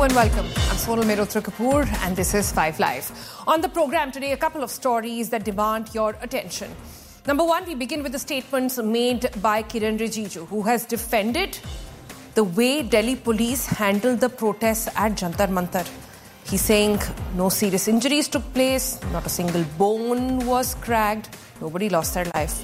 Hello and welcome. I'm Sonal Mehrotra Kapoor and this is 5 Live. On the program today, a couple of stories that demand your attention. Number one, we begin with the statements made by Kiren Rijiju, who has defended the way Delhi police handled the protests at Jantar Mantar. He's saying no serious injuries took place, not a single bone was cracked, nobody lost their life.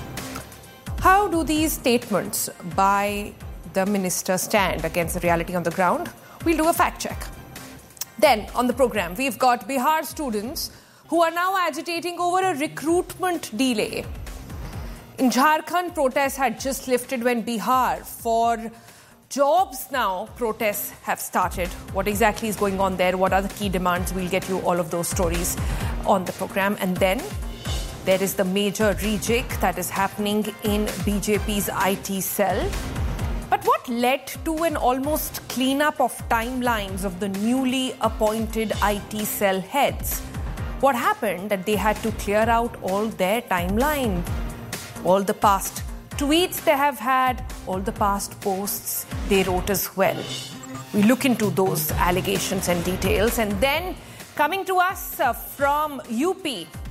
How do these statements by the minister stand against the reality on the ground? We'll do a fact check. Then, on the program, we've got Bihar students who are now agitating over a recruitment delay. In Jharkhand, protests had just lifted when Bihar, for jobs now, protests have started. What exactly is going on there? What are the key demands? We'll get you all of those stories on the program. And then there is the major rejig that is happening in BJP's IT cell. But what led to an almost cleanup of timelines of the newly appointed IT cell heads? What happened that they had to clear out all their timeline? All the past tweets they have had, all the past posts they wrote as well. We look into those allegations and details. And then coming to us from UP,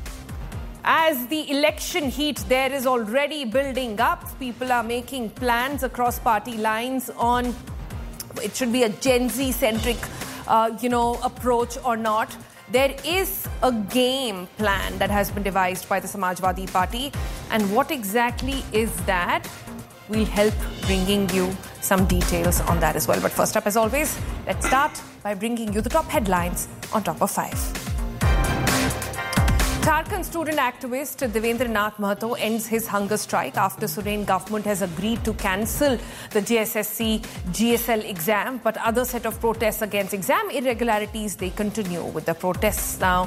as the election heat there is already building up, people are making plans across party lines on it should be a Gen Z-centric, approach or not. There is a game plan that has been devised by the Samajwadi Party. And what exactly is that? We'll help bringing you some details on that as well. But first up, as always, let's start by bringing you the top headlines on Top of 5. Jharkhand student activist Devendra Nath Mahato ends his hunger strike after Soren government has agreed to cancel the JSSC GSL exam. But other set of protests against exam irregularities, they continue, with the protests now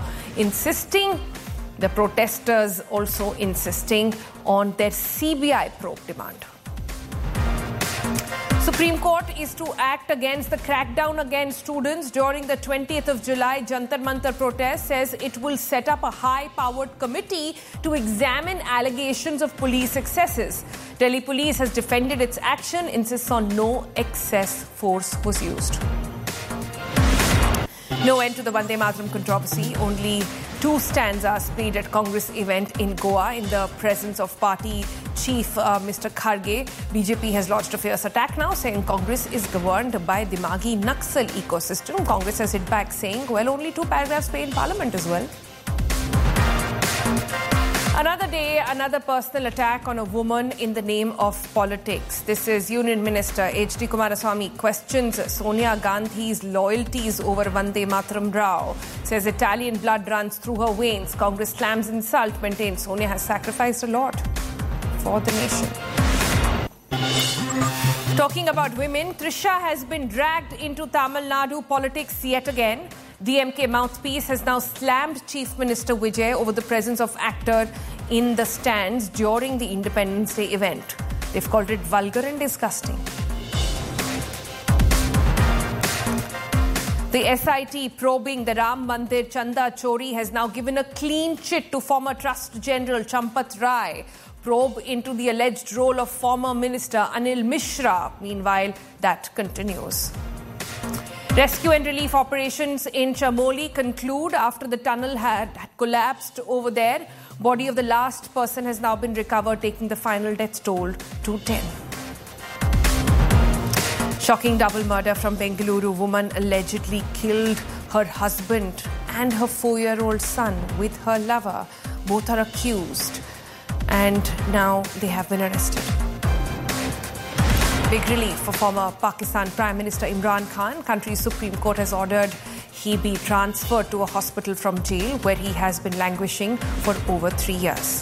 the protesters also insisting on their CBI probe demand. Supreme Court is to act against the crackdown against students during the 20th of July Jantar Mantar protest, says it will set up a high-powered committee to examine allegations of police excesses. Delhi police has defended its action, insists on no excess force was used. No end to the Vande Mataram controversy. Only 2 stanzas played at Congress event in Goa in the presence of party chief Mr. Kharge. BJP has launched a fierce attack now, saying Congress is governed by Dimagi Naxal ecosystem. Congress has hit back, saying, well, only 2 paragraphs play in parliament as well. Another day, another personal attack on a woman in the name of politics. This is Union Minister H.D. Kumaraswamy questions Sonia Gandhi's loyalties over Vande Mataram Rao. Says Italian blood runs through her veins. Congress slams insult, maintains Sonia has sacrificed a lot for the nation. Talking about women, Trisha has been dragged into Tamil Nadu politics yet again. DMK mouthpiece has now slammed Chief Minister Vijay over the presence of actor in the stands during the Independence Day event. They've called it vulgar and disgusting. The SIT probing the Ram Mandir Chanda Chori has now given a clean chit to former Trust General Champat Rai. Probe into the alleged role of former Minister Anil Mishra. Meanwhile, that continues. Rescue and relief operations in Chamoli conclude after the tunnel had collapsed over there. Body of the last person has now been recovered, taking the final death toll to 10. Shocking double murder from Bengaluru. Woman allegedly killed her husband and her 4-year-old son with her lover. Both are accused and now they have been arrested. Big relief for former Pakistan Prime Minister Imran Khan. Country's Supreme Court has ordered he be transferred to a hospital from jail where he has been languishing for over 3 years.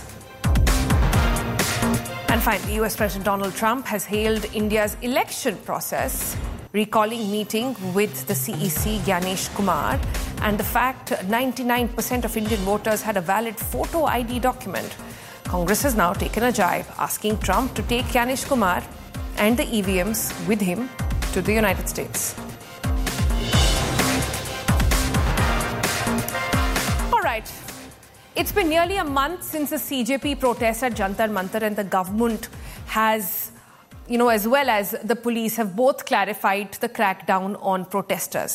And finally, US President Donald Trump has hailed India's election process, recalling meeting with the CEC Gyanesh Kumar and the fact 99% of Indian voters had a valid photo ID document. Congress has now taken a jibe, asking Trump to take Gyanesh Kumar and the EVMs with him to the United States. All right. It's been nearly a month since the CJP protests at Jantar Mantar, and the government has, as well as the police, have both clarified the crackdown on protesters.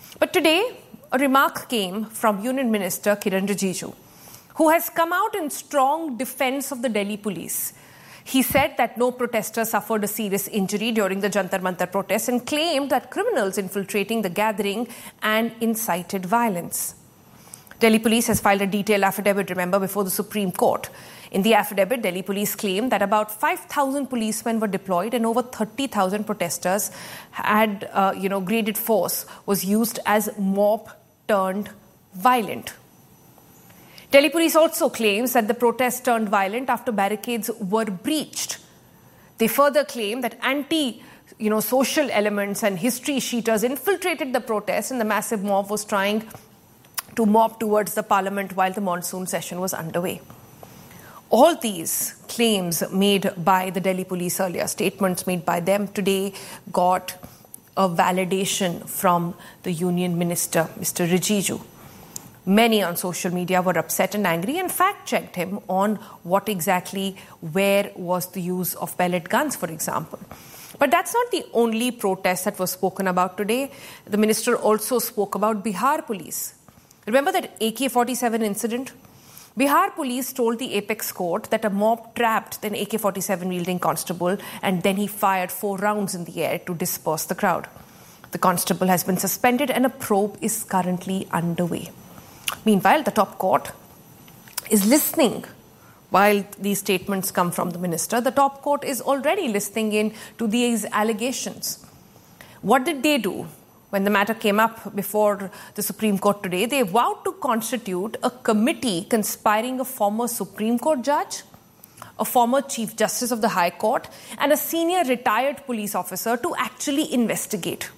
But today, a remark came from Union Minister Kiren Rijiju, who has come out in strong defense of the Delhi police. He said that no protester suffered a serious injury during the Jantar Mantar protests and claimed that criminals infiltrating the gathering and incited violence. Delhi police has filed a detailed affidavit, remember, before the Supreme Court. In the affidavit, Delhi police claimed that about 5,000 policemen were deployed and over 30,000 protesters had, graded force was used as mob turned violent. Delhi police also claims that the protest turned violent after barricades were breached. They further claim that social elements and history sheeters infiltrated the protest and the massive mob was trying to mob towards the parliament while the monsoon session was underway. All these claims made by the Delhi police earlier, statements made by them today, got a validation from the Union Minister, Mr. Rijiju. Many on social media were upset and angry and fact-checked him on where was the use of pellet guns, for example. But that's not the only protest that was spoken about today. The minister also spoke about Bihar police. Remember that AK-47 incident? Bihar police told the apex court that a mob trapped an AK-47 wielding constable and then he fired 4 rounds in the air to disperse the crowd. The constable has been suspended and a probe is currently underway. Meanwhile, the top court is listening. While these statements come from the minister, the top court is already listening in to these allegations. What did they do? When the matter came up before the Supreme Court today, they vowed to constitute a committee conspiring a former Supreme Court judge, a former Chief Justice of the High Court, and a senior retired police officer to actually investigate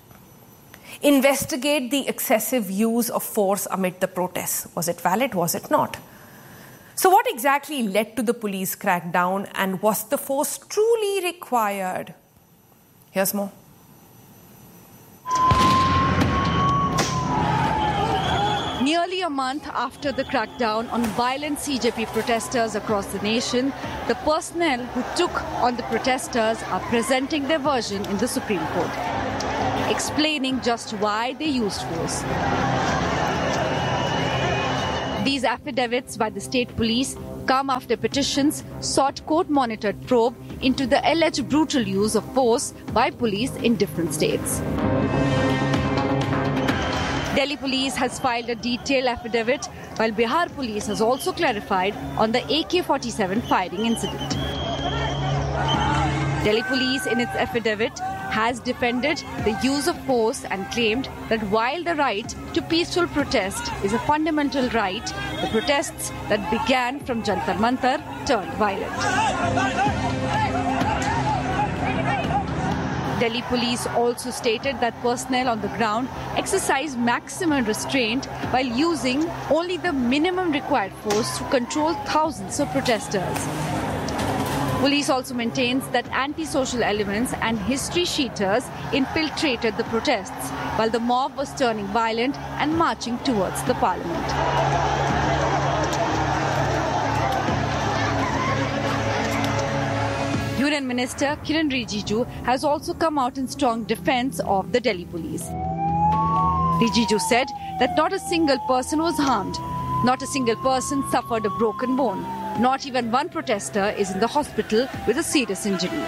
the excessive use of force amid the protests. Was it valid? Was it not? So what exactly led to the police crackdown, and was the force truly required? Here's more. Nearly a month after the crackdown on violent CJP protesters across the nation, the personnel who took on the protesters are presenting their version in the Supreme Court, explaining just why they used force. These affidavits by the state police come after petitions sought court-monitored probe into the alleged brutal use of force by police in different states. Delhi police has filed a detailed affidavit, while Bihar police has also clarified on the AK-47 firing incident. Delhi police, in its affidavit, has defended the use of force and claimed that while the right to peaceful protest is a fundamental right, the protests that began from Jantar Mantar turned violent. Delhi police also stated that personnel on the ground exercised maximum restraint while using only the minimum required force to control thousands of protesters. Police also maintains that anti-social elements and history sheeters infiltrated the protests while the mob was turning violent and marching towards the parliament. Union Minister Kiren Rijiju has also come out in strong defense of the Delhi police. Rijiju said that not a single person was harmed, not a single person suffered a broken bone, not even one protester is in the hospital with a serious injury.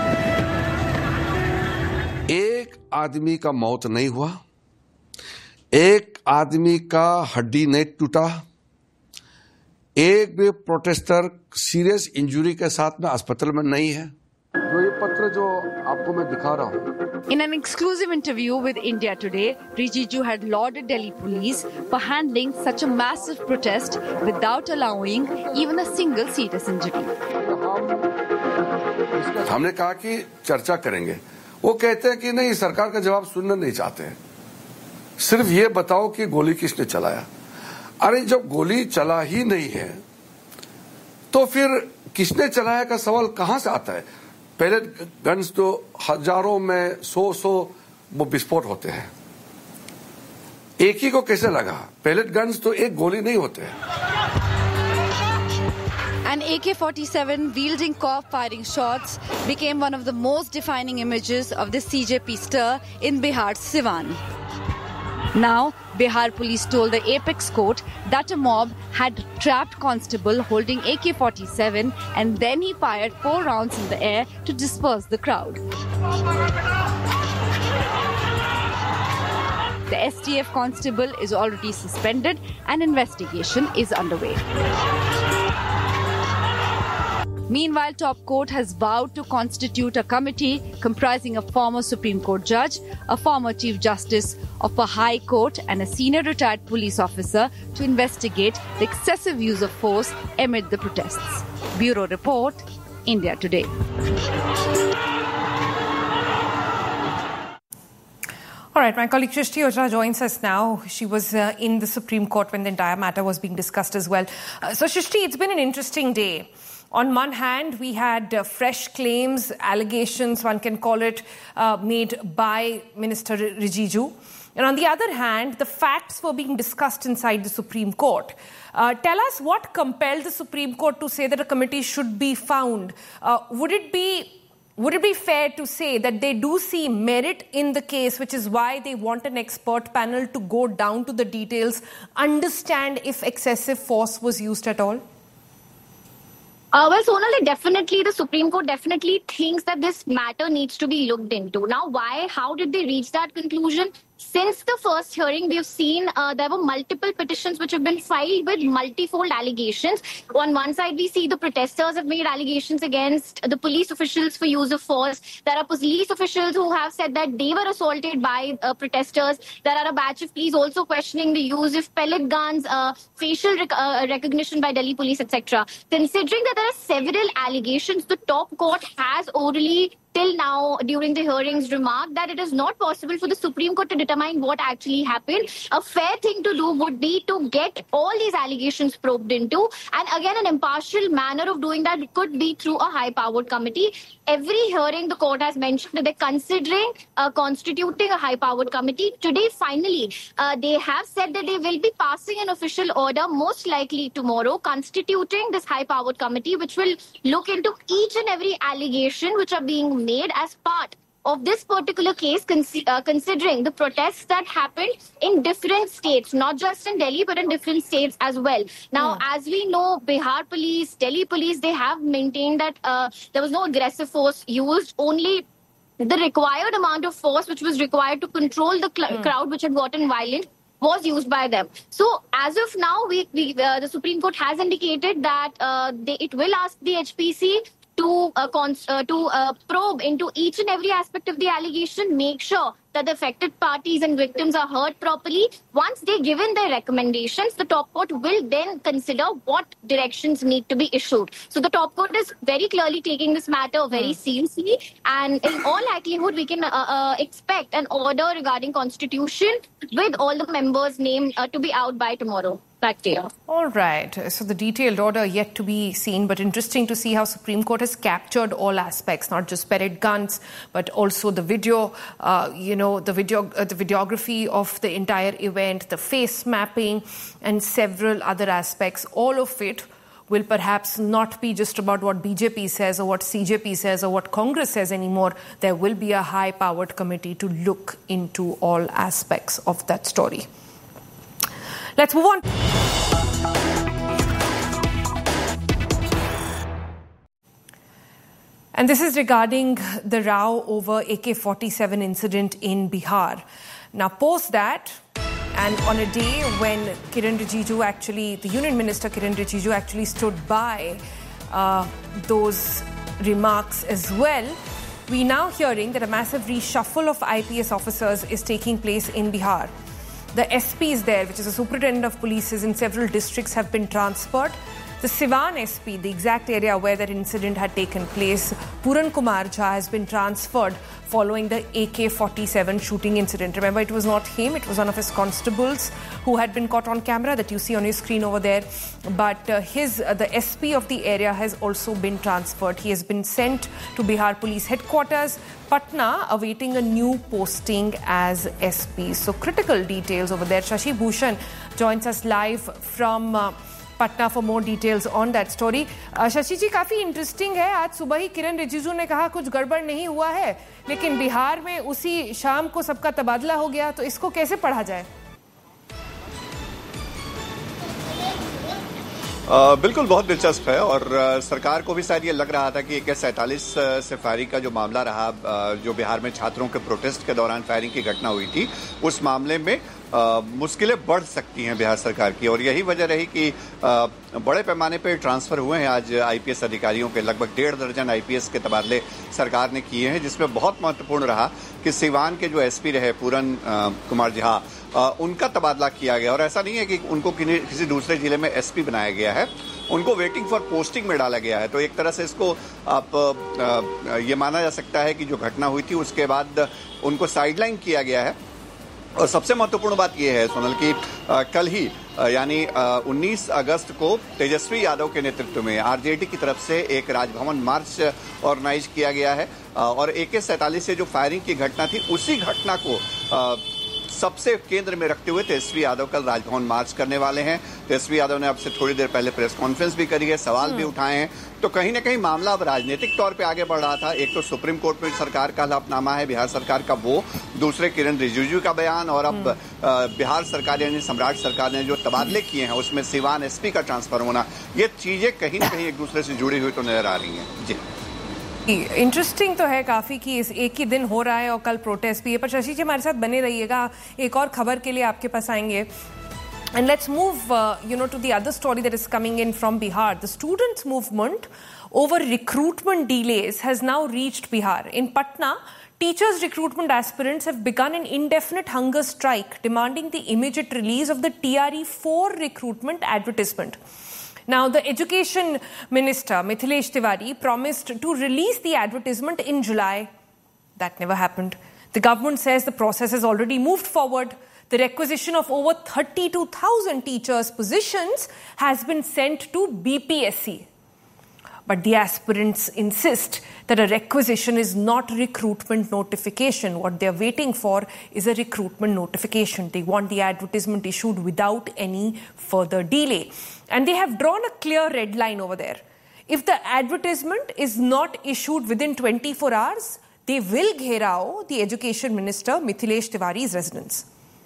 एक आदमी का मौत नहीं हुआ, एक आदमी का हड्डी नहीं टूटा, एक भी प्रोटेस्टर सीरियस इंजरी के साथ में अस्पताल में नहीं है। जो ये पत्र जो आपको मैं दिखा रहा हूं। In an exclusive interview with India Today, Rijiju had lauded Delhi police for handling such a massive protest without allowing even a single serious injury. हमने कहा कि चर्चा करेंगे। वो कहते हैं कि नहीं, सरकार का जवाब सुनना नहीं चाहते हैं। सिर्फ ये बताओ कि गोली किसने चलाया। अरे जब गोली चला ही नहीं है तो फिर किसने चलाया का सवाल कहां से आता है। पहले गन्स तो हजारों में 100 वो विस्फोट होते हैं, एक ही को कैसे लगा। पैलेट गन्स तो एक गोली नहीं होते हैं। An AK-47 wielding cop firing shots became one of the most defining images of the CJP stir in Bihar's Siwan. Now, Bihar police told the Apex court that a mob had trapped constable holding AK-47 and then he fired 4 rounds in the air to disperse the crowd. The STF constable is already suspended and investigation is underway. Meanwhile, top court has vowed to constitute a committee comprising a former Supreme Court judge, a former Chief Justice of a High Court and a senior retired police officer to investigate the excessive use of force amid the protests. Bureau Report, India Today. All right, my colleague Shrishti Ojha joins us now. She was in the Supreme Court when the entire matter was being discussed as well. So Shrishti, it's been an interesting day. On one hand, we had fresh claims, allegations, one can call it, made by Minister Rijiju. And on the other hand, the facts were being discussed inside the Supreme Court. Tell us what compelled the Supreme Court to say that a committee should be found. Would it be fair to say that they do see merit in the case, which is why they want an expert panel to go down to the details, understand if excessive force was used at all? Well, Sonali, definitely the Supreme Court definitely thinks that this matter needs to be looked into. Now, why? How did they reach that conclusion? Since the first hearing, we've seen there were multiple petitions which have been filed with multifold allegations. On one side, we see the protesters have made allegations against the police officials for use of force. There are police officials who have said that they were assaulted by protesters. There are a batch of police also questioning the use of pellet guns, facial recognition by Delhi police, etc. Considering that there are several allegations, the top court has orally till now, during the hearings, remarked that it is not possible for the Supreme Court to determine what actually happened. A fair thing to do would be to get all these allegations probed into. And again, an impartial manner of doing that could be through a high-powered committee. Every hearing, the court has mentioned that they're considering constituting a high-powered committee. Today, finally, they have said that they will be passing an official order, most likely tomorrow, constituting this high-powered committee, which will look into each and every allegation which are being made as part of this particular case, considering the protests that happened in different states, not just in Delhi, but in different states as well. Now, as we know, Bihar police, Delhi police, they have maintained that there was no aggressive force used, only the required amount of force which was required to control the crowd which had gotten violent was used by them. So, as of now, the Supreme Court has indicated that it will ask the HPC to probe into each and every aspect of the allegation, make sure that the affected parties and victims are heard properly. Once they've given their recommendations, the top court will then consider what directions need to be issued. So the top court is very clearly taking this matter very seriously, and in all likelihood, we can expect an order regarding constitution with all the members named to be out by tomorrow. Back to you. All right. So the detailed order yet to be seen, but interesting to see how Supreme Court has captured all aspects, not just pellet guns, but also the video, the videography of the entire event, the face mapping, and several other aspects. All of it will perhaps not be just about what BJP says or what CJP says or what Congress says anymore. There will be a high-powered committee to look into all aspects of that story. Let's move on. And this is regarding the row over AK-47 incident in Bihar. Now, post that, and on a day when Kiren Rijiju the Union Minister Kiren Rijiju actually stood by those remarks as well, we now hearing that a massive reshuffle of IPS officers is taking place in Bihar. The SPs there, which is the Superintendent of Police in several districts, have been transferred. The Siwan SP, the exact area where that incident had taken place, Puran Kumar Jha, has been transferred following the AK-47 shooting incident. Remember, it was not him, it was one of his constables who had been caught on camera that you see on your screen over there. But the SP of the area has also been transferred. He has been sent to Bihar Police Headquarters, Patna, awaiting a new posting as SP. So critical details over there. Shashi Bhushan joins us live from Patna for more details on that story. Shashi जी, काफी interesting है. आज सुबह ही किरण रिजिजू ने कहा कुछ गड़बड़ नहीं हुआ है, लेकिन बिहार में उसी शाम को सबका तबादला हो गया, तो इसको कैसे पढ़ा जाए? बिल्कुल बहुत दिलचस्प है और सरकार को भी शायद ये लग रहा था कि AK-47 से फायरिंग का जो मामला रहा, जो बिहार में छात्रों के प्रोटेस्ट के दौरान फायरिंग की घटना हुई थी, उस मामले में मुश्किलें बढ़ सकती हैं बिहार सरकार की। और यही वजह रही कि बड़े पैमाने पर ट्रांसफर हुए हैं आज IPS अधिकारियों के। लगभग 1.5 दर्जन IPS के तबादले सरकार ने किए हैं, जिसमें बहुत महत्वपूर्ण रहा कि सिवान के जो SP रहे पूरन कुमार झा, उनका तबादला किया गया। और ऐसा नहीं है कि उनको किसी दूसरे जिले में SP बनाया गया है, उनको वेटिंग फॉर पोस्टिंग में डाला गया है। तो एक तरह से इसको आप ये माना जा सकता है कि जो घटना हुई थी उसके बाद उनको साइडलाइन किया गया है। और सबसे महत्वपूर्ण बात यह है सोनल कि कल ही यानी 19 अगस्त को तेजस्वी यादव के नेतृत्व में RJD की तरफ से एक राजभवन मार्च ऑर्गेनाइज किया गया है और AK-47 से जो फायरिंग की घटना थी, उसी घटना को सबसे केंद्र में रखते हुए तेजस्वी यादव कल राजभवन मार्च करने वाले हैं। तेजस्वी यादव ने अब से थोड़ी देर पहले प्रेस कॉन्फ्रेंस भी करी है, सवाल भी उठाए हैं। तो कहीं ना कहीं मामला अब राजनीतिक तौर पे आगे बढ़ रहा था। एक तो सुप्रीम कोर्ट में सरकार का हलफनामा है बिहार सरकार का, वो दूसरे किरण रिजिजू का बयान, और अब बिहार सरकार यानी सम्राट सरकार ने जो तबादले किए हैं उसमें सिवान SP का ट्रांसफर होना, ये चीजें कहीं ना कहीं एक दूसरे से जुड़ी हुई तो नजर आ रही हैं। जी, इंटरेस्टिंग तो है काफ़ी कि इस एक ही दिन हो रहा है और कल प्रोटेस्ट भी है। पर शशि जी हमारे साथ बने रहिएगा, एक और खबर के लिए आपके पास आएंगे। And let's move, to the other story that is coming in from Bihar. The students' movement over recruitment delays has now reached Bihar. In Patna, teachers' recruitment aspirants have begun an indefinite hunger strike, demanding the immediate release of the TRE-4 recruitment advertisement. Now, the Education Minister, Mithilesh Tiwari, promised to release the advertisement in July. That never happened. The government says the process has already moved forward. The requisition of over 32,000 teachers' positions has been sent to BPSC. But the aspirants insist that a requisition is not recruitment notification. What they're waiting for is a recruitment notification. They want the advertisement issued without any further delay. And they have drawn a clear red line over there. If the advertisement is not issued within 24 hours, they will gherao the Education Minister Mithilesh Tiwari's residence.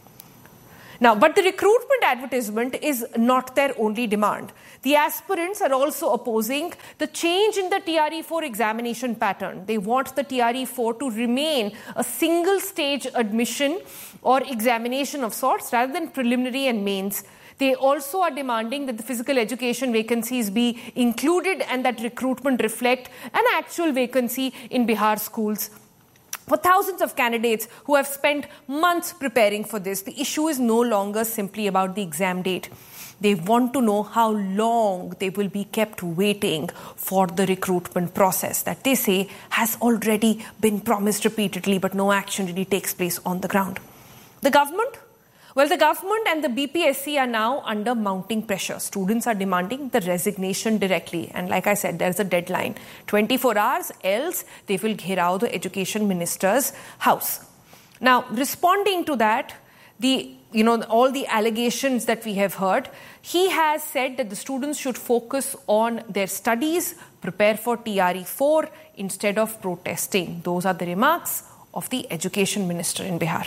Now, but the recruitment advertisement is not their only demand. The aspirants are also opposing the change in the TRE-4 examination pattern. They want the TRE-4 to remain a single-stage admission or examination of sorts rather than preliminary and mains. They also are demanding that the physical education vacancies be included and that recruitment reflect an actual vacancy in Bihar schools. For thousands of candidates who have spent months preparing for this, the issue is no longer simply about the exam date. They want to know how long they will be kept waiting for the recruitment process that they say has already been promised repeatedly, but no action really takes place on the ground. The government? Well, the government and the BPSC are now under mounting pressure. Students are demanding the resignation directly. And like I said, there's a deadline. 24 hours, else they will gherao the Education Minister's house. Now, responding to that, all the allegations that we have heard, he has said that the students should focus on their studies, prepare for TRE-4 instead of protesting. Those are the remarks of the Education Minister in Bihar.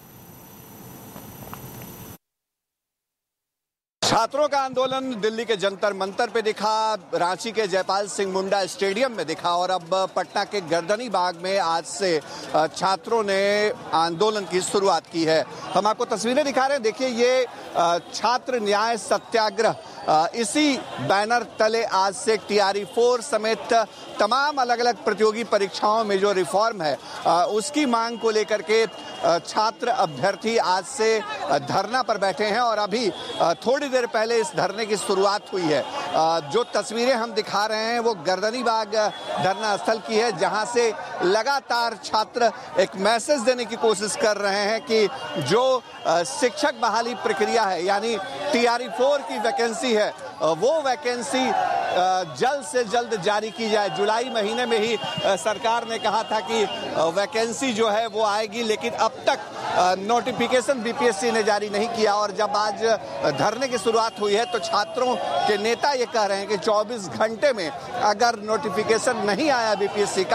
छात्रों का आंदोलन दिल्ली के जंतर मंतर पे दिखा, रांची के Jaipal Singh Munda stadium में दिखा और अब पटना के गर्दनी बाग में आज से छात्रों ने आंदोलन की शुरुआत की है। हम आपको तस्वीरें दिखा रहे हैं, देखिए ये छात्र न्याय सत्याग्रह, इसी बैनर तले आज से TRE-4 समेत तमाम अलग अलग प्रतियोगी परीक्षाओं में जो रिफॉर्म है उसकी मांग को लेकर के छात्र अभ्यर्थी आज से धरना पर बैठे हैं और अभी थोड़ी देर पहले इस धरने की शुरुआत हुई है। जो तस्वीरें हम दिखा रहे हैं वो गर्दनी बाग धरना स्थल की है, जहां से लगातार छात्र एक मैसेज देने की कोशिश कर रहे हैं कि जो शिक्षक बहाली प्रक्रिया है यानी TRE-4 की वैकेंसी है वो वैकेंसी जल्द से जल्द जारी की जाए। जुलाई महीने में ही सरकार ने कहा था कि वैकेंसी जो है वो आएगी, लेकिन अब तक नोटिफिकेशन BPSC ने जारी नहीं किया। और जब आज धरने की शुरुआत हुई है तो छात्रों के नेता ये कह रहे हैं कि 24 घंटे में अगर नोटिफिकेशन नहीं आया BPSC का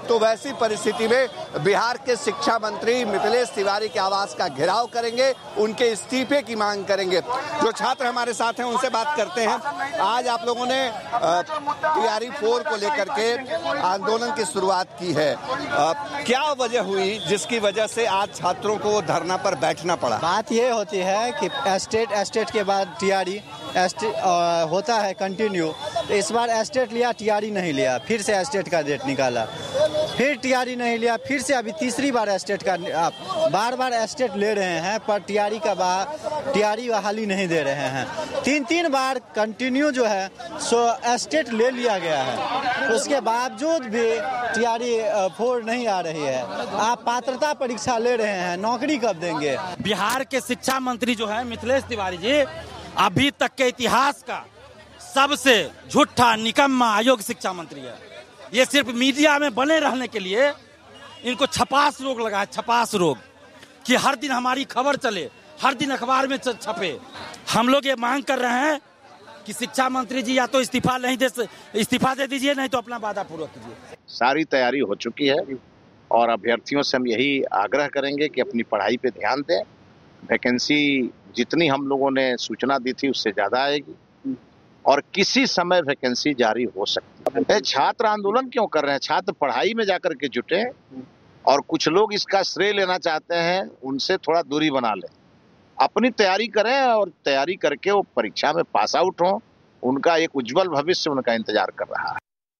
तो वैसी परिस्थिति में बिहार के शिक्षा मंत्री मिथिलेश तिवारी के आवास का घेराव करेंगे, उनके इस्तीफे की मांग करेंगे। जो छात्र हमारे साथ हैं उनसे बात करते हैं। आज आप लोगों ने TRE 4 को लेकर के आंदोलन की शुरुआत की है, क्या वजह हुई जिसकी वजह से आज छात्रों को धरना पर बैठना पड़ा? बात ये होती है कि स्टेट के बाद TRE होता है कंटिन्यू। इस बार स्टेट लिया, TRE नहीं लिया, फिर से स्टेट का डेट निकाला, फिर TRE नहीं लिया, फिर से अभी तीसरी बार स्टेट का, बार स्टेट ले रहे हैं पर TRE बहाली नहीं दे रहे हैं। तीन बार कंटिन्यू जो है सो स्टेट ले लिया गया है, उसके बावजूद भी TRE 4 नहीं आ रही है। आप पात्रता परीक्षा ले रहे हैं, नौकरी कब देंगे? बिहार के शिक्षा मंत्री जो है मिथिलेश तिवारी जी, अभी तक के इतिहास का सबसे झूठा निकम्मा अयोग्य शिक्षा मंत्री है। ये सिर्फ मीडिया में बने रहने के लिए इनको छपास रोग लगा है, छपास रोग, कि हर दिन हमारी खबर चले, हर दिन अखबार में छपे। हम लोग ये मांग कर रहे हैं कि शिक्षा मंत्री जी या तो इस्तीफा दे दीजिए, नहीं तो अपना वादा पूरा कीजिए। सारी तैयारी हो चुकी है और अभ्यर्थियों से हम यही आग्रह करेंगे कि अपनी पढ़ाई पे ध्यान दें। वैकेंसी जितनी हम लोगों ने सूचना दी थी उससे ज्यादा आएगी और किसी समय वैकेंसी जारी हो सकती है। छात्र आंदोलन क्यों कर रहे हैं? छात्र पढ़ाई में जाकर के जुटे और कुछ लोग इसका श्रेय लेना चाहते हैं, उनसे थोड़ा दूरी बना लें। अपनी तैयारी करें और तैयारी करके वो परीक्षा में पास आउट हों, उनका एक उज्जवल भविष्य उनका इंतजार कर रहा है।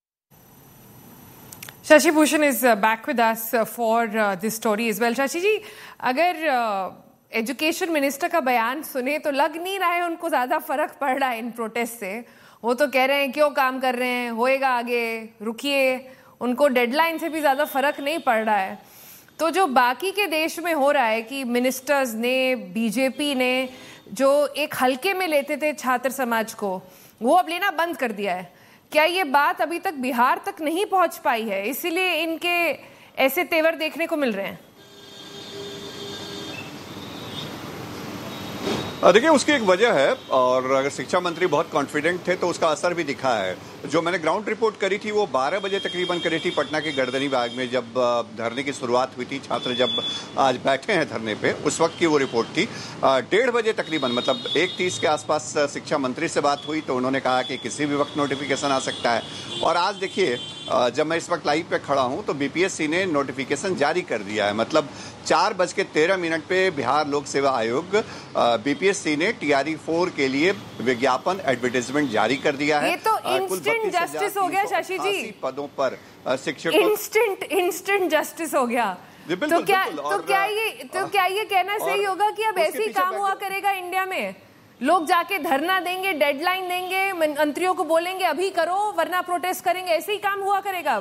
Shashi Bhushan is back with us for this story as well. Shashi जी, अगर एजुकेशन मिनिस्टर का बयान सुने तो लग नहीं रहा है उनको ज्यादा फर्क पड़ रहा है इन प्रोटेस्ट से। वो तो कह रहे हैं क्यों काम कर रहे हैं, होएगा आगे, रुकिए। उनको डेडलाइन से भी ज्यादा फर्क नहीं पड़ रहा है। तो जो बाकी के देश में हो रहा है कि मिनिस्टर्स ने, बीजेपी ने जो एक हल्के में लेते थे छात्र समाज को, वो अब लेना बंद कर दिया है। क्या ये बात अभी तक बिहार तक नहीं पहुंच पाई है, इसीलिए इनके ऐसे तेवर देखने को मिल रहे हैं? देखिए, उसकी एक वजह है और अगर शिक्षा मंत्री बहुत कॉन्फिडेंट थे तो उसका असर भी दिखा है। जो मैंने ग्राउंड रिपोर्ट करी थी वो 12 बजे तकरीबन करी थी पटना के गर्दनी बाग में, जब धरने की शुरुआत हुई थी। छात्र जब आज बैठे हैं धरने पे, उस वक्त की वो रिपोर्ट थी। 1:30 बजे तकरीबन, मतलब 1:30 के आसपास शिक्षा मंत्री से बात हुई तो उन्होंने कहा कि किसी भी वक्त नोटिफिकेशन आ सकता है। और आज देखिए, जब मैं इस वक्त लाइव पे खड़ा हूं तो BPSC ने नोटिफिकेशन जारी कर दिया है। मतलब 4:13 पे बिहार लोक सेवा आयोग BPSC ने TRE 4 के लिए विज्ञापन, एडवर्टाइजमेंट जारी कर दिया है। ये तो इंस्टेंट जस्टिस हो गया शशि जी, पदों पर शिक्षकों, इंस्टेंट जस्टिस हो गया। तो क्या ये कहना सही होगा कि अब ऐसे ही काम हुआ करेगा इंडिया में? लोग जाके धरना देंगे, डेडलाइन देंगे, मंत्रियों को बोलेंगे अभी करो वरना प्रोटेस्ट करेंगे, ऐसे ही काम हुआ करेगा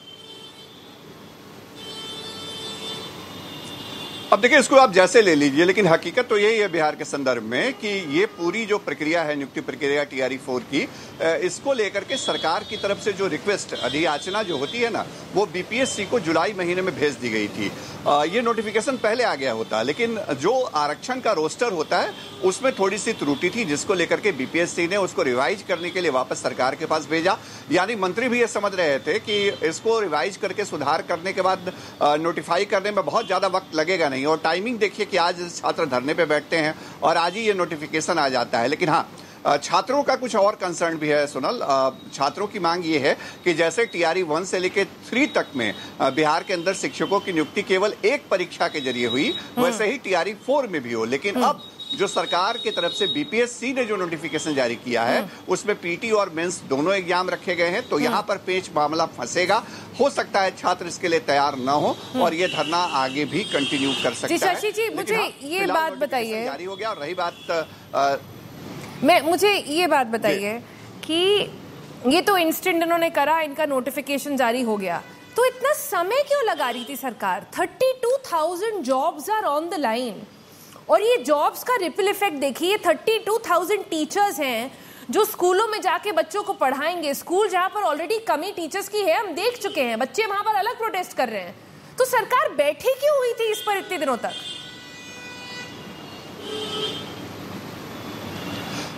अब देखिए, इसको आप जैसे ले लीजिए, लेकिन हकीकत तो यही है बिहार के संदर्भ में कि ये पूरी जो प्रक्रिया है, नियुक्ति प्रक्रिया TRE 4 की, इसको लेकर के सरकार की तरफ से जो रिक्वेस्ट, अधियाचना जो होती है ना, वो BPSC को जुलाई महीने में भेज दी गई थी। ये नोटिफिकेशन पहले आ गया होता, लेकिन जो आरक्षण का रोस्टर होता है उसमें थोड़ी सी त्रुटि थी, जिसको लेकर के BPSC ने उसको रिवाइज करने के लिए वापस सरकार के पास भेजा। यानी मंत्री भी ये समझ रहे थे कि इसको रिवाइज करके सुधार करने के बाद नोटिफाई करने में बहुत ज्यादा वक्त लगेगा नहीं। और टाइमिंग देखिए कि आज छात्र धरने पे बैठते हैं और आज ही ये नोटिफिकेशन आ जाता है। लेकिन हाँ, छात्रों का कुछ और कंसर्न भी है सोनल। छात्रों की मांग ये है कि जैसे TRE 1 से लेकर 3 तक में बिहार के अंदर शिक्षकों की नियुक्ति केवल एक परीक्षा के जरिए हुई, वैसे ही TRE 4 में भी हो। लेकिन अब जो सरकार की तरफ से BPSC ने जो नोटिफिकेशन जारी किया है उसमें PT और मेंस दोनों एग्जाम रखे गए हैं, तो यहाँ पर पेच मामला फंसेगा। हो सकता है छात्र इसके लिए तैयार न हो और ये धरना आगे भी कंटिन्यू कर सकता है। शशि जी, मुझे ये बात बताइए, जारी हो गया। और रही बात, मुझे ये बात बताइए कि ये तो इंस्टेंट इन्होंने करा, इनका नोटिफिकेशन जारी हो गया, तो इतना समय क्यों लगा रही थी सरकार? 32,000 jobs are on the line और ये जॉब्स का रिपल इफेक्ट देखिए। 32,000 टीचर्स हैं जो स्कूलों में जाके बच्चों को पढ़ाएंगे। स्कूल जहां पर ऑलरेडी कमी टीचर्स की है, हम देख चुके हैं, बच्चे वहां पर अलग प्रोटेस्ट कर रहे हैं। तो सरकार बैठी क्यों हुई थी इस पर इतने दिनों तक?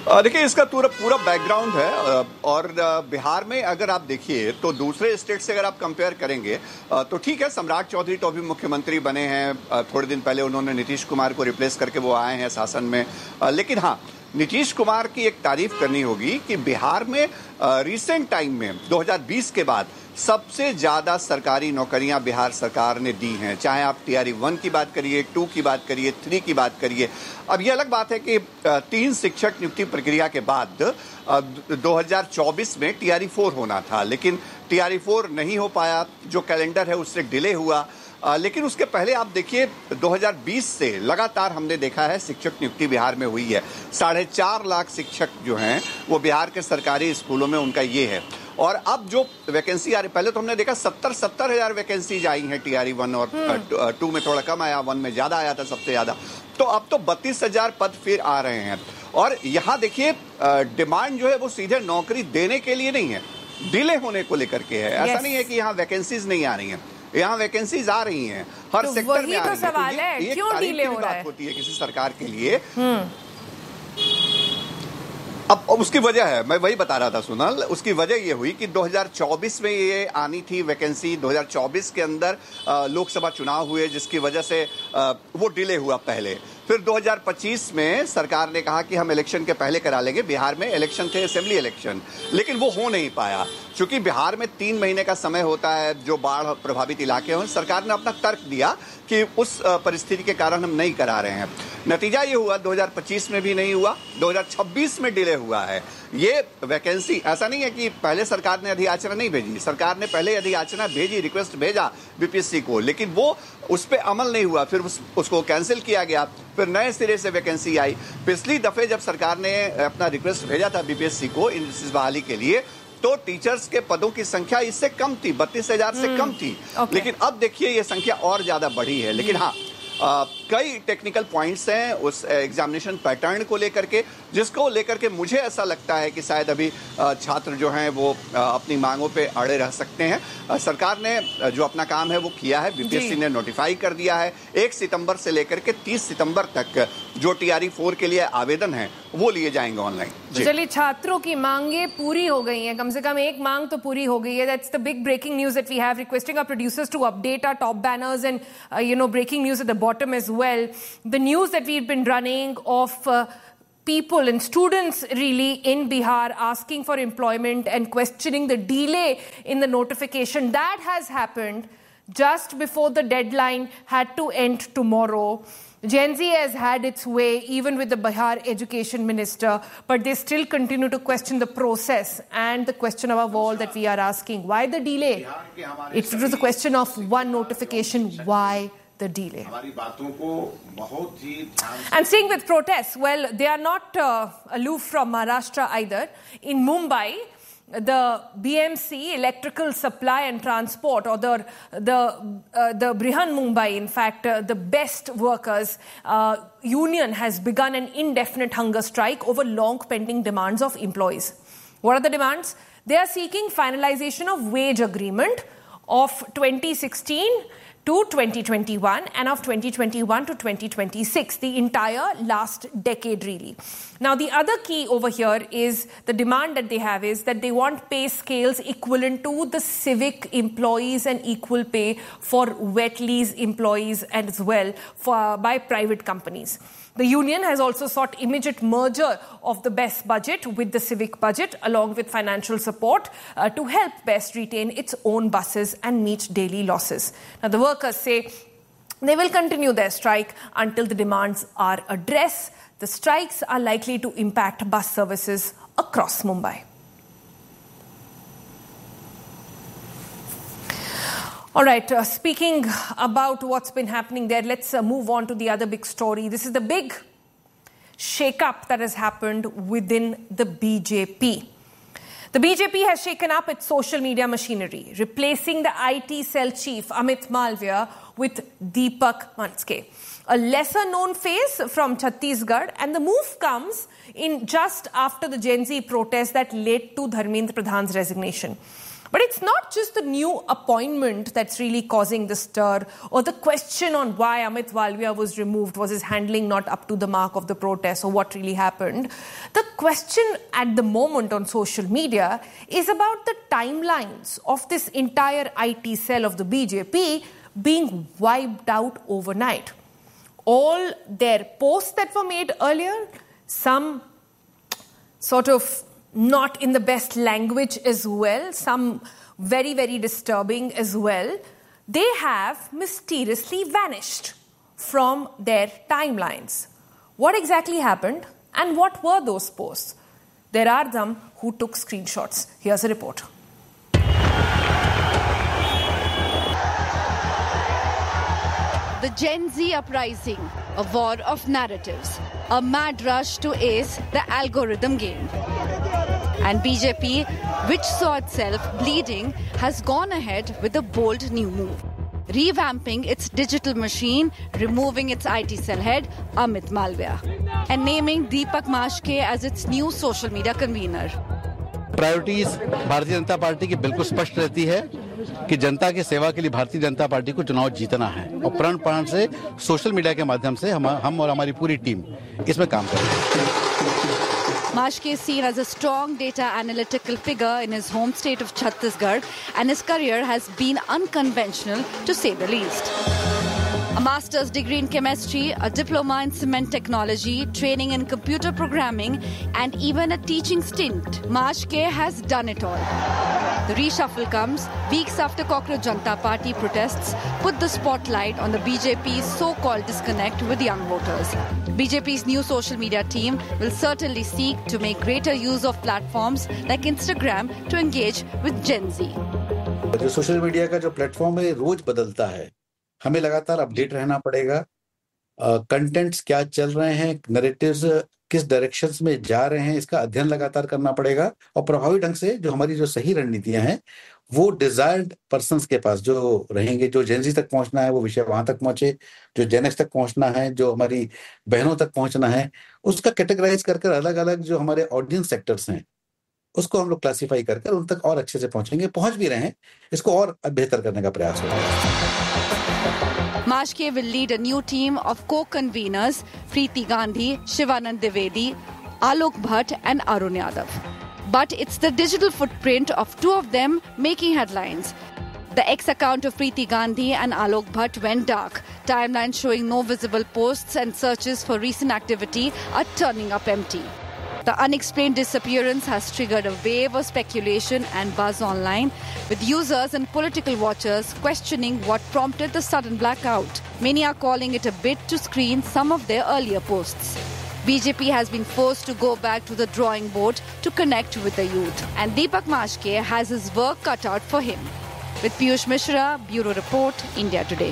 देखिए, इसका पूरा बैकग्राउंड है और बिहार में अगर आप देखिए तो दूसरे स्टेट से अगर आप कंपेयर करेंगे तो ठीक है, सम्राट चौधरी तो अभी मुख्यमंत्री बने हैं, थोड़े दिन पहले उन्होंने नीतीश कुमार को रिप्लेस करके वो आए हैं शासन में, लेकिन हाँ, नीतीश कुमार की एक तारीफ करनी होगी कि बिहार में रिसेंट टाइम में 2020 के बाद सबसे ज्यादा सरकारी नौकरियां बिहार सरकार ने दी हैं, चाहे आप टीआरई 1 की बात करिए, 2 की बात करिए, 3 की बात करिए। अब ये अलग बात है कि 3 शिक्षक नियुक्ति प्रक्रिया के बाद 2024 में टीआरई 4 होना था, लेकिन टीआरई 4 नहीं हो पाया, जो कैलेंडर है उससे डिले हुआ। लेकिन उसके पहले आप देखिए 2020 से लगातार हमने देखा है शिक्षक नियुक्ति बिहार में हुई है। 4.5 लाख शिक्षक जो हैं वो बिहार के सरकारी स्कूलों में उनका ये है। और अब जो वैकेंसी आ रही, पहले तो हमने देखा 70 हजार वैकेंसीज आई हैं टीआरई 1 और 2 में थोड़ा कम आया, 1 में ज्यादा आया था सबसे ज्यादा। तो अब तो 32,000 पद फिर आ रहे हैं। और यहाँ देखिए डिमांड जो है वो सीधे नौकरी देने के लिए नहीं है, डिले होने को लेकर के है। ऐसा नहीं है कि यहाँ वैकेंसीज नहीं आ रही हैं, यहाँ वैकेंसीज आ रही हैं, हर तो सेक्टर में आ रही है। सवाल है, ये क्यों डिले हो रहा है? बात होती है किसी सरकार के लिए। अब उसकी वजह है, मैं वही बता रहा था सुनल, उसकी वजह ये हुई कि 2024 में ये आनी थी वैकेंसी, 2024 के अंदर लोकसभा चुनाव हुए जिसकी वजह से वो डिले हुआ पहले। फिर 2025 में सरकार ने कहा कि हम इलेक्शन के पहले करा लेंगे, बिहार में इलेक्शन थे, असेंबली इलेक्शन, लेकिन वो हो नहीं पाया क्योंकि बिहार में 3 महीने का समय होता है जो बाढ़ प्रभावित इलाके हों। सरकार ने अपना तर्क दिया कि उस परिस्थिति के कारण हम नहीं करा रहे हैं। नतीजा ये हुआ 2025 में भी नहीं हुआ, 2026 में डिले हुआ है। ये वैकेंसी ऐसा नहीं है कि पहले सरकार ने अधियाचना नहीं भेजी, सरकार ने पहले अधियाचना भेजी, रिक्वेस्ट भेजा बीपीएससी को, लेकिन वो उस पर अमल नहीं हुआ, फिर उसको कैंसिल किया गया, फिर नए सिरे से वैकेंसी आई। पिछली दफे जब सरकार ने अपना रिक्वेस्ट भेजा था बीपीएससी को इन बहाली के लिए, तो टीचर्स के पदों की संख्या इससे कम थी, 32,000 से कम थी। लेकिन अब देखिए ये संख्या और ज्यादा बढ़ी है। लेकिन हाँ, कई टेक्निकल पॉइंट्स हैं उस एग्जामिनेशन पैटर्न को लेकर के, जिसको लेकर के मुझे ऐसा लगता है कि शायद अभी छात्र जो हैं वो अपनी मांगों पे अड़े रह सकते हैं। सरकार ने जो अपना काम है वो किया है, बीपीएससी ने नोटिफाई कर दिया है 1 सितंबर से लेकर के 30 सितंबर तक जो टीआरई 4 के लिए आवेदन है वो लिए जाएंगे ऑनलाइन। चलिए, छात्रों की मांगे पूरी हो गई हैं, कम से कम एक मांग तो पूरी हो गई है। That's the big breaking news that we have, requesting our producers to update our top banners and breaking news at the bottom as well. The news that we've been running of people and students really in Bihar asking for employment and questioning the delay in the notification, that has happened just before the deadline had to end tomorrow. Gen Z has had its way even with the Bihar education minister, but they still continue to question the process and the question above all that we are asking, why the delay? It was a question of one notification, why the delay? And seeing with protests, well, they are not aloof from Maharashtra either. In Mumbai, the BMC, Electrical Supply and Transport, or the Brihan Mumbai, in fact, the best workers union has begun an indefinite hunger strike over long pending demands of employees. What are the demands? They are seeking finalization of wage agreement of 2016 to 2021 and of 2021 to 2026, the entire last decade really. Now the other key over here is the demand that they have is that they want pay scales equivalent to the civic employees and equal pay for wet lease employees as well by private companies. The union has also sought immediate merger of the BEST budget with the civic budget along with financial support to help BEST retain its own buses and meet daily losses. Now the workers say they will continue their strike until the demands are addressed. The strikes are likely to impact bus services across Mumbai. All right, speaking about what's been happening there, let's move on to the other big story. This is the big shake-up that has happened within the BJP. The BJP has shaken up its social media machinery, replacing the IT cell chief Amit Malviya with Deepak Manske, a lesser-known face from Chhattisgarh, and the move comes in just after the Gen Z protest that led to Dharmendra Pradhan's resignation. But it's not just the new appointment that's really causing the stir or the question on why Amit Walvia was removed. Was his handling not up to the mark of the protest, or what really happened? The question at the moment on social media is about the timelines of this entire IT cell of the BJP being wiped out overnight. All their posts that were made earlier, some sort of not in the best language as well, some very, very disturbing as well, they have mysteriously vanished from their timelines. What exactly happened and what were those posts? There are some who took screenshots. Here's a report. The Gen Z uprising, a war of narratives, a mad rush to ace the algorithm game. And BJP, which saw itself bleeding, has gone ahead with a bold new move, revamping its digital machine, removing its IT cell head, Amit Walvia, and naming Deepak Mashke as its new social media convener. Priorities Bharatiya Janata party की बिल्कुल स्पष्ट रहती है कि जनता की सेवा के लिए भारतीय जनता पार्टी को चुनाव जीतना है और प्रण प्राण से सोशल मीडिया के माध्यम से हम और हमारी पूरी टीम इसमें काम करेंगे। Mashke is seen as a strong data analytical figure in his home state of Chhattisgarh, and his career has been unconventional to say the least. A master's degree in chemistry, a diploma in cement technology, training in computer programming, and even a teaching stint, Mashke has done it all. The reshuffle comes weeks after Cockroach Janata Party protests put the spotlight on the BJP's so-called disconnect with young voters. BJP's new social media team will certainly seek to make greater use of platforms like Instagram to engage with Gen Z. जो social media का जो platform है रोज बदलता है, हमें लगातार update रहना पड़ेगा। कंटेंट्स क्या चल रहे हैं, नैरेटिव्स किस डायरेक्शंस में जा रहे हैं, इसका अध्ययन लगातार करना पड़ेगा और प्रभावी ढंग से जो हमारी जो सही रणनीतियां हैं वो डिजायर्ड पर्संस के पास जो रहेंगे, जो जेनजी तक पहुंचना है वो विषय वहां तक पहुंचे, जो जेनेक्स तक पहुंचना है, जो हमारी बहनों तक पहुंचना है, उसका कैटेगराइज कर अलग अलग जो हमारे ऑडियंस सेक्टर्स हैं उसको हम लोग क्लासिफाई कर उन तक और अच्छे से पहुंचेंगे, पहुंच भी रहे हैं, इसको और बेहतर करने का प्रयास होगा। Mashke will lead a new team of co-conveners, Preeti Gandhi, Shivanand Dwivedi, Alok Bhatt and Arun Yadav. But it's the digital footprint of two of them making headlines. The X account of Preeti Gandhi and Alok Bhatt went dark. Timelines showing no visible posts and searches for recent activity are turning up empty. The unexplained disappearance has triggered a wave of speculation and buzz online, with users and political watchers questioning what prompted the sudden blackout. Many are calling it a bid to screen some of their earlier posts. BJP has been forced to go back to the drawing board to connect with the youth, and Deepak Mashke has his work cut out for him. With Piyush Mishra, Bureau Report, India Today.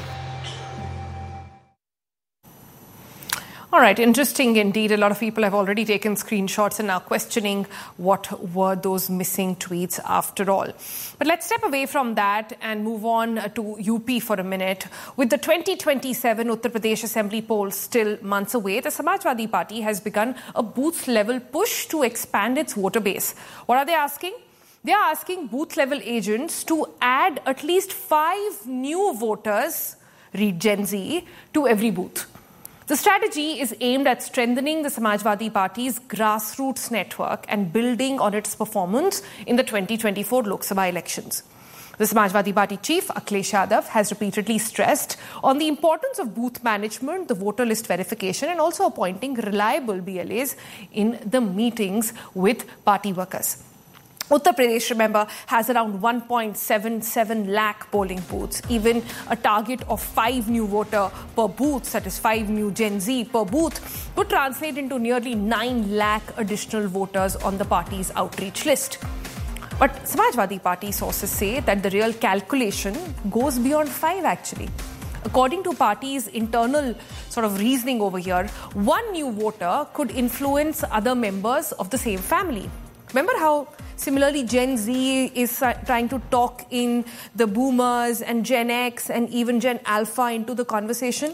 All right, interesting indeed. A lot of people have already taken screenshots and are questioning what were those missing tweets after all. But let's step away from that and move on to UP for a minute. With the 2027 Uttar Pradesh Assembly polls still months away, the Samajwadi Party has begun a booth-level push to expand its voter base. What are they asking? They are asking booth-level agents to add at least 5 new voters, read Gen Z, to every booth. The strategy is aimed at strengthening the Samajwadi Party's grassroots network and building on its performance in the 2024 Lok Sabha elections. The Samajwadi Party chief, Akhilesh Yadav, has repeatedly stressed on the importance of booth management, the voter list verification, and also appointing reliable BLAs in the meetings with party workers. Uttar Pradesh, remember, has around 1.77 lakh polling booths. Even a target of 5 new voter per booth, that is 5 new Gen Z per booth, would translate into nearly 9 lakh additional voters on the party's outreach list. But Samajwadi Party sources say that the real calculation goes beyond 5 actually. According to party's internal sort of reasoning over here, 1 new voter could influence other members of the same family. Remember how similarly Gen Z is trying to talk in the boomers and Gen X and even Gen Alpha into the conversation?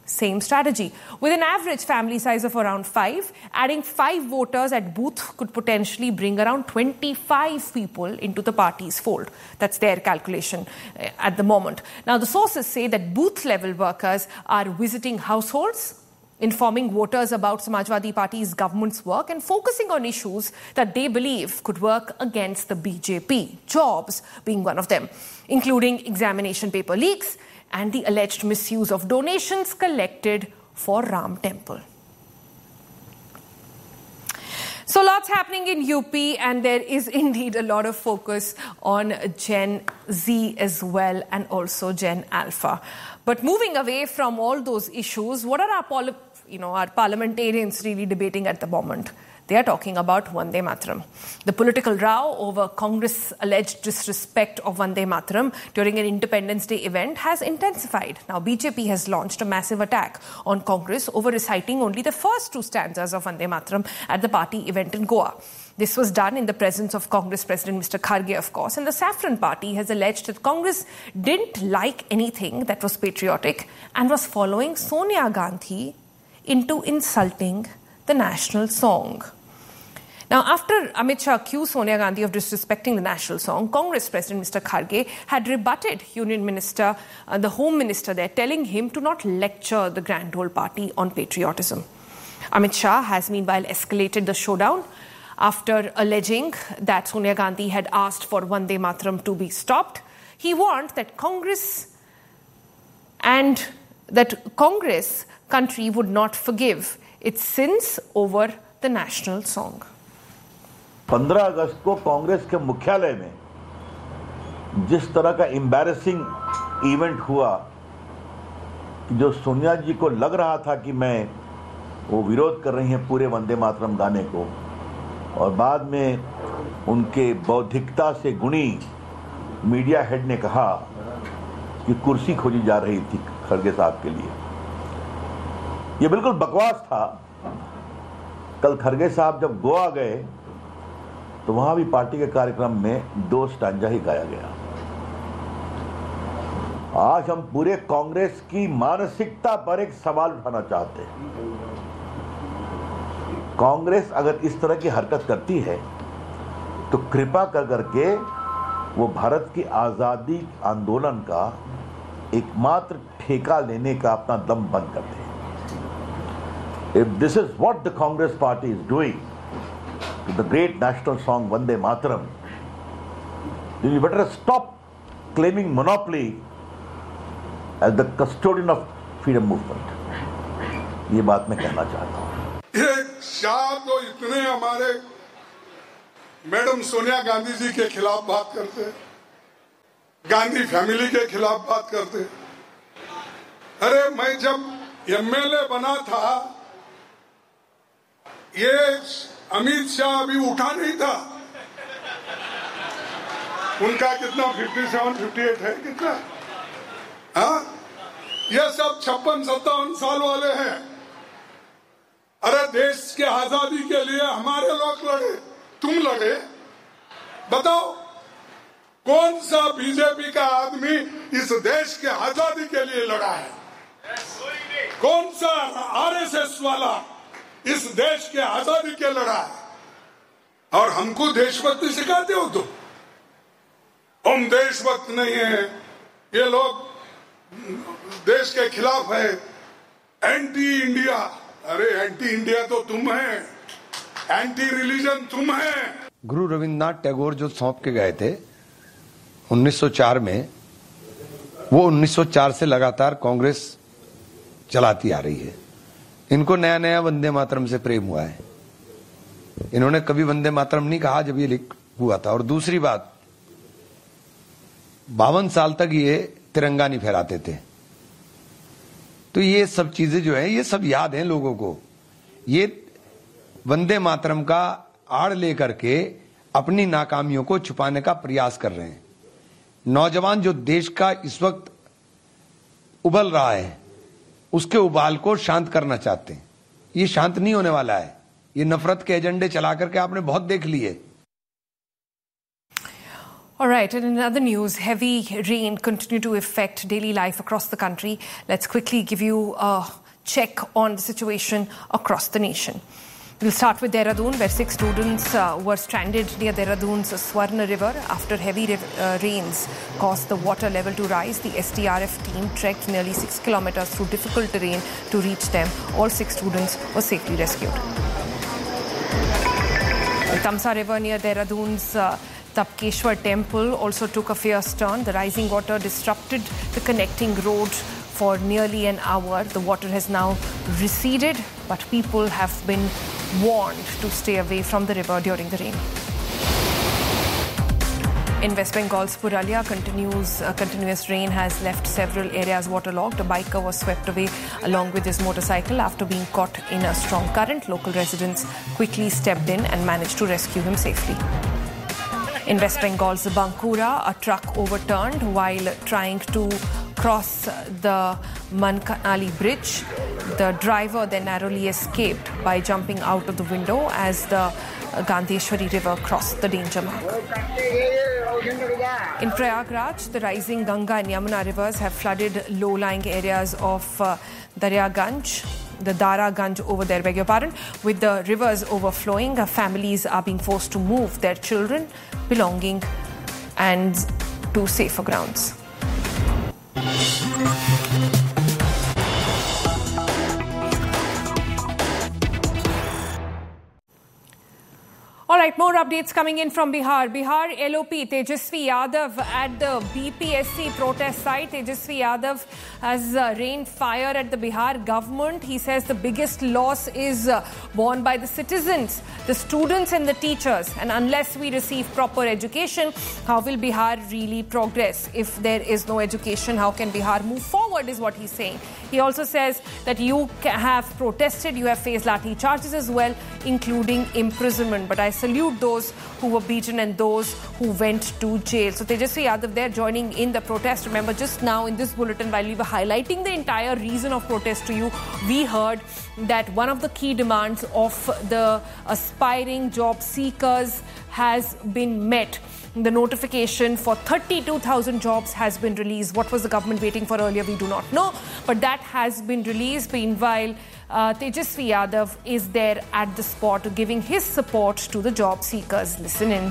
same strategy. With an average family size of around 5, adding 5 voters at booth could potentially bring around 25 people into the party's fold. That's their calculation at the moment. Now, the sources say that booth-level workers are visiting households, informing voters about Samajwadi Party's government's work and focusing on issues that they believe could work against the BJP, jobs being one of them, including examination paper leaks and the alleged misuse of donations collected for Ram Temple. So lots happening in UP, and there is indeed a lot of focus on Gen Z as well, and also Gen Alpha. But moving away from all those issues, what are our parliamentarians really debating at the moment? They are talking about Vande Mataram. The political row over Congress' alleged disrespect of Vande Mataram during an Independence Day event has intensified. Now, BJP has launched a massive attack on Congress over reciting only the first 2 stanzas of Vande Mataram at the party event in Goa. This was done in the presence of Congress President Mr. Kharge, of course, and the Saffron Party has alleged that Congress didn't like anything that was patriotic and was following Sonia Gandhi into insulting the national song. Now, after Amit Shah accused Sonia Gandhi of disrespecting the national song, Congress President Mr. Kharge had rebutted Union Minister, the Home Minister there, telling him to not lecture the Grand Old Party on patriotism. Amit Shah has meanwhile escalated the showdown after alleging that Sonia Gandhi had asked for Vande Mataram to be stopped. He warned that Congress country would not forgive its sins over the national song. 15 अगस्त को कांग्रेस के मुख्यालय में जिस तरह का embarrassing event हुआ, जो सोनिया जी को लग रहा था कि वो विरोध कर रही हैं पूरे वंदे मातरम गाने को, और बाद में उनके बौद्धिकता से गुणी मीडिया हेड ने कहा कि कुर्सी खोजी जा रही थी खड़गे साहब के लिए। ये बिल्कुल बकवास था। कल खड़गे साहब जब गोवा गए तो वहां भी पार्टी के कार्यक्रम में 2 स्टांजा ही गाया गया। आज हम पूरे कांग्रेस की मानसिकता पर एक सवाल उठाना चाहते हैं। कांग्रेस अगर इस तरह की हरकत करती है तो कृपा करके वो भारत की आजादी आंदोलन का एकमात्र ठेका लेने का अपना दम बंद कर दे। If this is what the Congress party is doing to the great national song Vande Mataram, then you better stop claiming monopoly as the custodian of freedom movement. ये बात मैं कहना चाहता हूँ। ये शाह तो इतने हमारे मैडम सोनिया गांधी जी के खिलाफ बात करते, गांधी फैमिली के खिलाफ बात करते। अरे मैं जब एमएलए बना था, ये अमित शाह अभी उठा नहीं था। उनका कितना 57-58 है, कितना? हाँ, ये सब 56-57 साल वाले हैं। अरे देश के आजादी के लिए हमारे लोग लड़े, तुम लड़े। बताओ कौन सा बीजेपी का आदमी इस देश के आजादी के लिए लड़ा है? कौन सा आरएसएस वाला इस देश के आजादी के लड़ा है? और हमको देशभक्ति सिखाते हो तो हम देशभक्त नहीं है। ये लोग देश के खिलाफ है, एंटी इंडिया। अरे एंटी इंडिया तो तुम है, एंटी रिलीजन तुम है। गुरु रविन्द्रनाथ टैगोर जो सौंप के गए थे 1904 में, वो 1904 से लगातार कांग्रेस चलाती आ रही है। इनको नया नया वंदे मातरम से प्रेम हुआ है। इन्होंने कभी वंदे मातरम नहीं कहा जब ये लिख हुआ था। और दूसरी बात, 52 साल तक ये तिरंगा नहीं फहराते थे। तो ये सब चीजें जो है, ये सब याद हैं लोगों को। ये वंदे मातरम का आड़ लेकर के अपनी नाकामियों को छुपाने का प्रयास कर रहे हैं। नौजवान जो देश का इस वक्त उबल रहा है, उसके उबाल को शांत करना चाहते हैं। ये शांत नहीं होने वाला है। ये नफरत के एजेंडे चला करके आपने बहुत देख लिए। All right, and in other news, heavy rain continue to affect daily life across the country. Let's quickly give you a check on the situation across the nation. We'll start with Dehradun, where 6 students were stranded near Dehradun's Swarna River after heavy rains caused the water level to rise. The SDRF team trekked nearly 6 kilometers through difficult terrain to reach them. All 6 students were safely rescued. The Tamsa River near Dehradun's Tapkeshwar temple also took a fierce turn. The rising water disrupted the connecting road for nearly an hour. The water has now receded, but people have been warned to stay away from the river during the rain. In West Bengal's Puralia, continuous rain has left several areas waterlogged. A biker was swept away along with his motorcycle after being caught in a strong current. Local residents quickly stepped in and managed to rescue him safely. In West Bengal's Bankura, a truck overturned while trying to cross the Mankanali bridge. The driver then narrowly escaped by jumping out of the window as the Gandheshwari River crossed the danger mark. In Prayagraj, the rising Ganga and Yamuna rivers have flooded low-lying areas of Daraganj over there, beg your pardon. With the rivers overflowing, families are being forced to move their children, belonging and to safer grounds. All right, more updates coming in from Bihar. Bihar LOP Tejasvi Yadav at the BPSC protest site. Tejasvi Yadav has rained fire at the Bihar government. He says the biggest loss is borne by the citizens, the students and the teachers. And unless we receive proper education, how will Bihar really progress? If there is no education, how can Bihar move forward is what he's saying. He also says that you have protested, you have faced lathi charges as well, including imprisonment. But I salute those who were beaten and those who went to jail. So Tejasvi Yadav there joining in the protest. Remember, just now in this bulletin, while we were highlighting the entire reason of protest to you, we heard that one of the key demands of the aspiring job seekers has been met. The notification for 32,000 jobs has been released. What was the government waiting for earlier? We do not know. But that has been released. Meanwhile, Tejasvi Yadav is there at the spot giving his support to the job seekers. Listen in.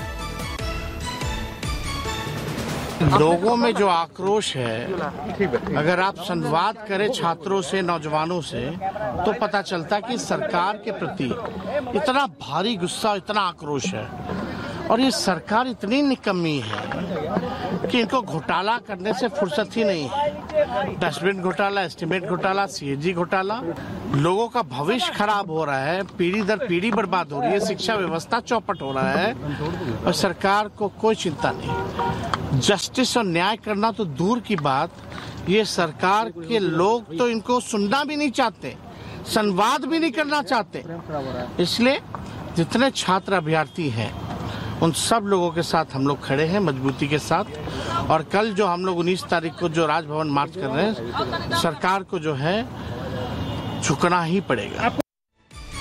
लोगों में जो आक्रोश है, अगर आप संवाद करें छात्रों से, नौजवानों से, तो पता चलता कि सरकार के प्रति इतना भारी गुस्सा, इतना आक्रोश है। और ये सरकार इतनी निकम्मी है कि इनको घोटाला करने से फुर्सत ही नहीं है। डस्टबिन घोटाला, एस्टीमेट घोटाला, सीएजी घोटाला, लोगों का भविष्य खराब हो रहा है, पीढ़ी दर पीढ़ी बर्बाद हो रही है, शिक्षा व्यवस्था चौपट हो रहा है और सरकार को कोई चिंता नहीं। जस्टिस और न्याय करना तो दूर की बात, ये सरकार के लोग तो इनको सुनना भी नहीं चाहते, संवाद भी नहीं करना चाहते। इसलिए जितने छात्र अभ्यर्थी हैं उन सब लोगों के साथ हम लोग खड़े हैं मजबूती के साथ। और कल जो हम लोग 19 तारीख को जो राजभवन मार्च कर रहे हैं, सरकार को जो है झुकना ही पड़ेगा।